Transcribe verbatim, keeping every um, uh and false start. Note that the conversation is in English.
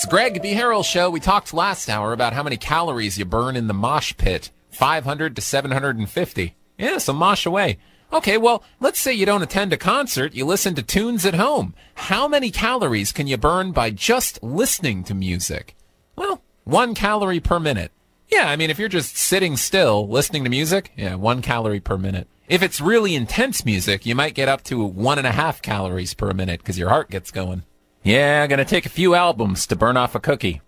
Greg B. Harrell Show. We talked last hour about how many calories you burn in the mosh pit. five hundred to seven hundred fifty. Yeah, so mosh away. Okay, well, let's say you don't attend a concert, you listen to tunes at home. How many calories can you burn by just listening to music? Well, one calorie per minute. Yeah, I mean, if you're just sitting still listening to music, yeah, one calorie per minute. If it's really intense music, you might get up to one and a half calories per minute because your heart gets going. Yeah, gonna take a few albums to burn off a cookie.